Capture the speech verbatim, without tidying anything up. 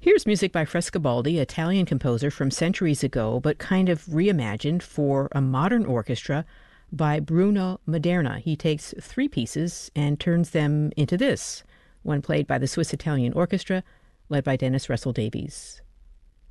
Here's music by Frescobaldi, Italian composer from centuries ago, but kind of reimagined for a modern orchestra by Bruno Maderna. He takes three pieces and turns them into this, one played by the Swiss Italian Orchestra, led by Dennis Russell Davies.